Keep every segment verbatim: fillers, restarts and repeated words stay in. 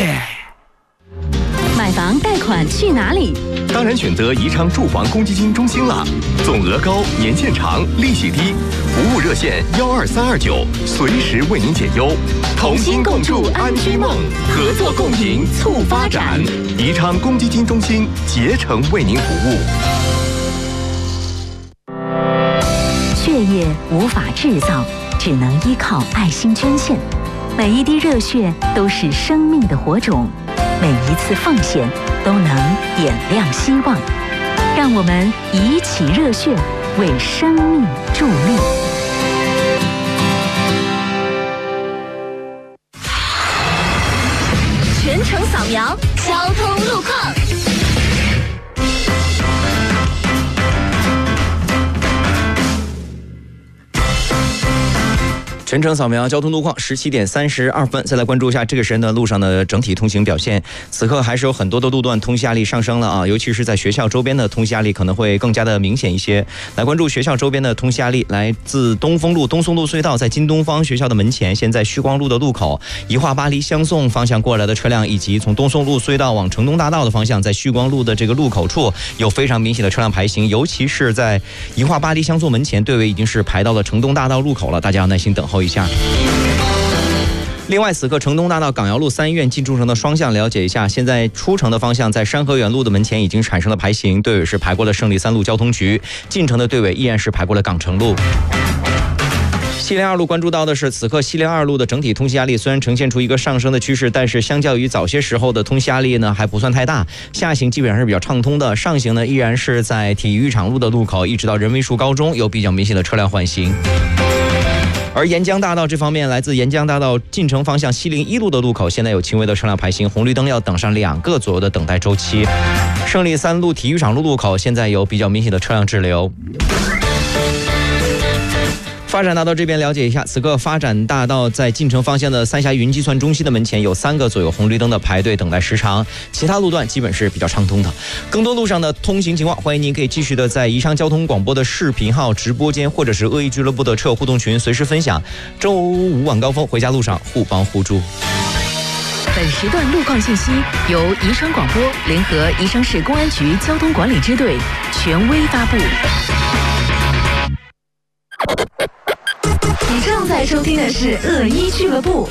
耶！ 买房贷款去哪里？ 当然选择宜昌住房公积金中心了，总额高，年限长，利息低，服务热线幺二三二九，随时为您解忧。同心共筑安居梦，合作共赢促发展。宜昌公积金中心竭诚为您服务。 血液无法制造，只能依靠爱心捐献。每一滴热血都是生命的火种，每一次奉献都能点亮希望。让我们以起热血，为生命助力。 全程扫描交通路况。 全程扫描交通路况，十七点三十二分，再来关注一下这个时间的路上的整体通行表现。此刻还是有很多的路段通行压力上升了啊，尤其是在学校周边的通行压力可能会更加的明显一些。来关注学校周边的通行压力，来自东风路东松路隧道，在金东方学校的门前，现在旭光路的路口，宜化巴黎相送方向过来的车辆，以及从东松路隧道往城东大道的方向，在旭光路的这个路口处有非常明显的车辆排行，尤其是在宜化巴黎相送门前，队尾已经是排到了城东大道路口了，大家要耐心等候一下。另外，此刻城东大道港瑶路三医院进出城的双向了解一下，现在出城的方向在山河园路的门前已经产生了排行，队尾是排过了胜利三路交通局，进城的队尾依然是排过了港城路。西陵二路关注到的是，此刻西陵二路的整体通行压力虽然呈现出一个上升的趋势，但是相较于早些时候的通行压力呢，还不算太大。下行基本上是比较畅通的，上行呢依然是在体育场路的路口一直到人文树高中有比较明显的车辆缓行。而沿江大道这方面，来自沿江大道进城方向西陵一路的路口，现在有轻微的车辆排行，红绿灯要等上两个左右的等待周期。胜利三路体育场路路口现在有比较明显的车辆滞留。发展大道这边了解一下，此刻发展大道在进城方向的三峡云计算中心的门前有三个左右红绿灯的排队等待时长，其他路段基本是比较畅通的。更多路上的通行情况，欢迎您可以继续的在宜昌交通广播的视频号直播间，或者是恶意俱乐部的车友互动群随时分享。周五晚高峰回家路上互帮互助。 本时段路况信息由宜昌广播联合宜昌市公安局交通管理支队权威发布。 你正在收听的是恶意俱乐部。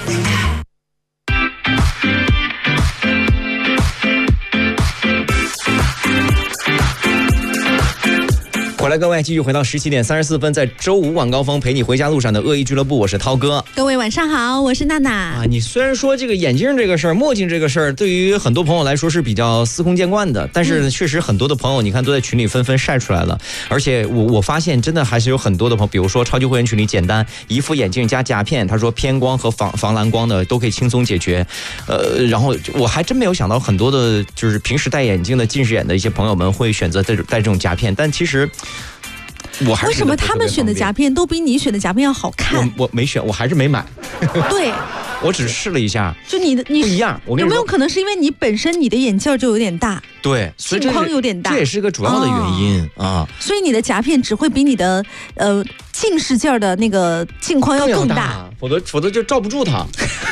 回来，各位，继续回到十七点三十四分，在周五晚高峰陪你回家路上的恶意俱乐部，我是涛哥。 各位晚上好，我是娜娜。 啊，你虽然说这个眼镜这个事儿、墨镜这个事儿，对于很多朋友来说是比较司空见惯的，但是确实很多的朋友，你看都在群里纷纷晒出来了。而且我我发现，真的还是有很多的朋友，比如说超级会员群里，简单一副眼镜加夹片，他说偏光和防防蓝光的都可以轻松解决。呃，然后我还真没有想到，很多的就是平时戴眼镜的近视眼的一些朋友们会选择戴戴这种夹片，但其实。我还是为什么他们选的夹片都比你选的夹片要好看？ 我我没选，我还是没买。 对， 我只试了一下， 就你的你不一样。我跟有你说， 没有可能是因为你本身你的眼镜就有点大？ 对，所以镜框有点大， 这也是个主要的原因、哦、啊。 所以你的夹片只会比你的呃近视镜的那个镜框要更大， 大否则否则就罩不住它。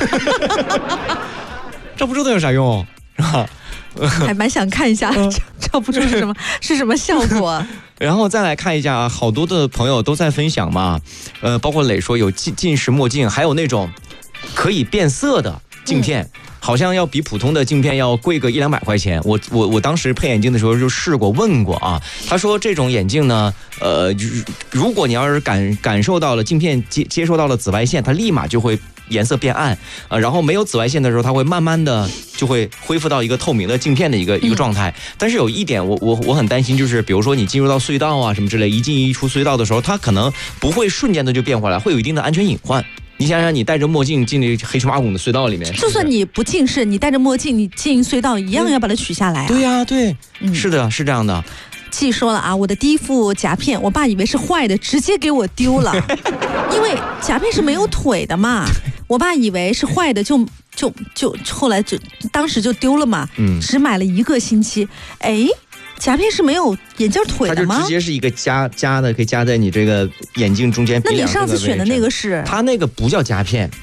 罩不住它有啥用？是吧？ 还蛮想看一下，罩不住是什么是什么效果。 然后再来看一下，好多的朋友都在分享嘛，呃，包括磊说有近近视墨镜，还有那种可以变色的镜片。嗯，好像要比普通的镜片要贵个一两百块钱。我我我当时配眼镜的时候就试过问过啊，他说这种眼镜呢，呃，如果你要是感感受到了镜片接接受到了紫外线，它立马就会颜色变暗，呃，然后没有紫外线的时候，它会慢慢的就会恢复到一个透明的镜片的一个一个状态。但是有一点我我我很担心，就是比如说你进入到隧道啊什么之类，一进一出隧道的时候，它可能不会瞬间的就变回来，会有一定的安全隐患。你想想，你戴着墨镜进那黑车马拱的隧道里面， 就算你不近视，你戴着墨镜，你进隧道一样要把它取下来、啊。 对呀、啊，对，嗯，是的，是这样的。 季说了啊，我的第一副夹片，我爸以为是坏的，直接给我丢了，因为夹片是没有腿的嘛，我爸以为是坏的，就就就后来就当时就丢了嘛，嗯，只买了一个星期，哎。夹片是没有眼镜腿的吗？ 它就直接是一个夹夹的，可以夹在你这个眼镜中间。 那你上次选的那个是？ 它那个不叫夹片，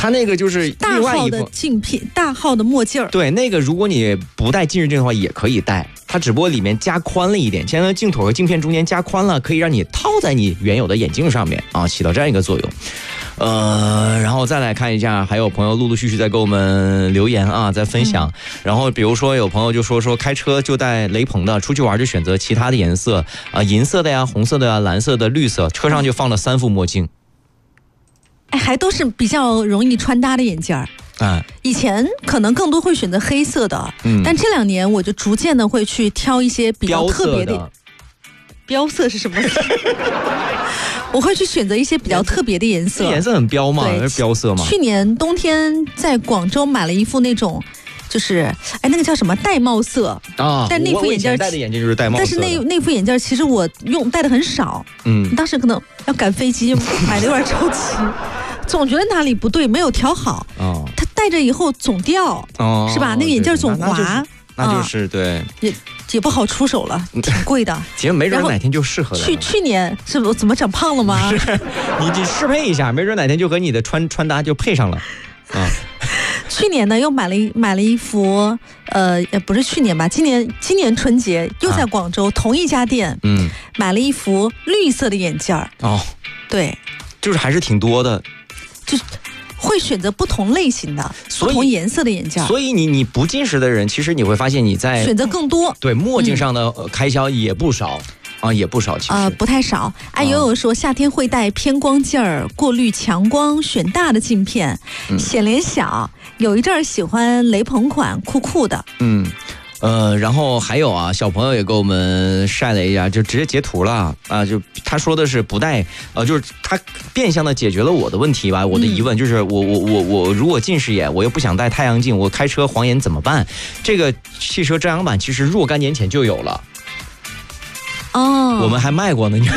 它那个就是大另外一号的镜片，大号的墨镜儿。 对，那个如果你不戴近视镜的话，也可以戴。它只不过里面加宽了一点，现在镜头和镜片中间加宽了，可以让你套在你原有的眼镜上面啊，起到这样一个作用。呃，然后再来看一下，还有朋友陆陆续续在给我们留言啊，在分享。嗯、然后比如说有朋友就说说开车就戴雷朋的，出去玩就选择其他的颜色啊、呃，银色的呀、红色的呀、蓝色的、绿色，车上就放了三副墨镜。 哎，还都是比较容易穿搭的眼镜儿。 哎， 以前可能更多会选择黑色的，嗯，但这两年我就逐渐的会去挑一些比较特别的。标色是什么？我会去选择一些比较特别的颜色。 颜色很标嘛，是标色嘛。 去年冬天在广州买了一副那种，就是哎，那个叫什么玳瑁色啊？ 但那副眼镜戴的眼镜就是玳瑁色。 但是那那副眼镜其实我用戴的很少，嗯，当时可能要赶飞机，买的有点着急。总觉得哪里不对，没有调好。哦，它戴着以后总掉，哦，是吧？那个眼镜总滑， 那就是对， 也也不好出手了，挺贵的。 其实没准哪天就适合了。 去去年是不怎么长胖了吗？ 是，你你适配一下，没准哪天就和你的穿穿搭就配上了。啊， 去年呢又买了一买了一幅，呃，不是去年吧？今年今年春节又在广州、啊、同一家店，嗯，买了一副绿色的眼镜儿。哦，对， 就是还是挺多的。 就是会选择不同类型的、不同颜色的眼镜， 所以你你不近视的人，其实你会发现你在选择更多， 对墨镜上的开销也不少、嗯、啊，也不少，其实啊、呃、 不太少。哎，友友说夏天会戴偏光镜儿，过滤强光，选大的镜片，嗯、显脸小。有一阵儿喜欢雷朋款，酷酷的， 嗯。呃，然后还有啊，小朋友也给我们晒了一下，就直接截图了啊，就他说的是不戴，呃，就是他变相的解决了我的问题吧，我的疑问、嗯、就是我我我我如果近视眼，我又不想戴太阳镜，我开车晃眼怎么办？这个汽车遮阳板其实若干年前就有了，哦，我们还卖过呢，你。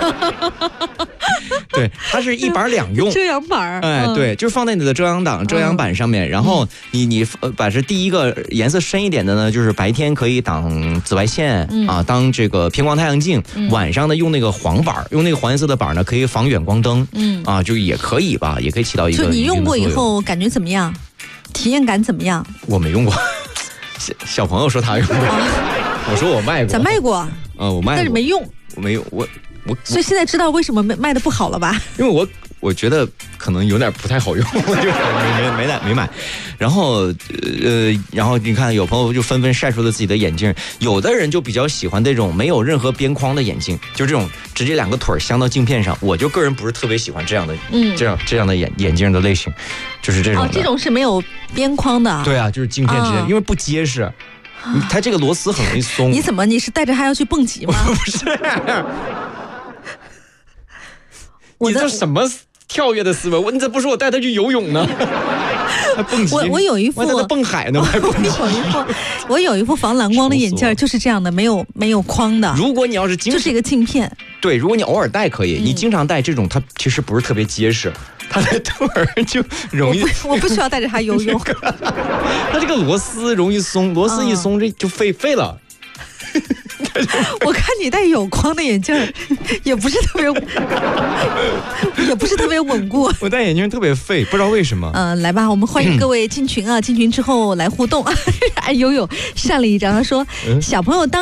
对，它是一板两用遮阳板， 哎，对，就是放在你的遮阳挡、遮阳板上面，然后你你呃把这第一个颜色深一点的呢，就是白天可以挡紫外线、嗯、啊，当这个偏光太阳镜，嗯、晚上呢用那个黄板，用那个黄颜色的板呢可以防远光灯，嗯啊，就也可以吧，也可以起到一个。 就你用过以后感觉怎么样？体验感怎么样？ 我没用过，小小朋友说他用过，我说我卖过， 咱卖过， 呃，我卖过， 但是没用， 我没用，我。 所以现在知道为什么卖的不好了吧？ 因为我我觉得可能有点不太好用，我就没没没买没买。然后呃，然后你看有朋友就纷纷晒出了自己的眼镜，有的人就比较喜欢这种没有任何边框的眼镜，就这种直接两个腿镶到镜片上。我就个人不是特别喜欢这样的，嗯，这样这样的眼眼镜的类型，就是这种的。 哦，这种是没有边框的。 对啊，就是镜片直接，哦、因为不结实。它这个螺丝很容易松。 你怎么？你是带着它要去蹦极吗？ 不是。你这什么跳跃的思维？我你怎么不说我带他去游泳呢？还蹦极？ 我我有一副， 我带他蹦海呢，我还蹦极。 我有一副，我有一副防蓝光的眼镜，就是这样的，没有没有框的。 如果你要是经就是一个镜片， 对，如果你偶尔戴可以，嗯、你经常戴这种，它其实不是特别结实，它的腿儿就容易。 我不，我不需要带着它游泳。 它这个螺丝容易松，螺丝一松，这就废废了。 我看你戴有框的眼镜也不是特别也不是特别稳固。 我戴眼镜特别废，不知道为什么。 嗯、呃，来吧，我们欢迎各位进群啊！进群之后来互动。哎，友友晒了一张，他说、嗯、小朋友当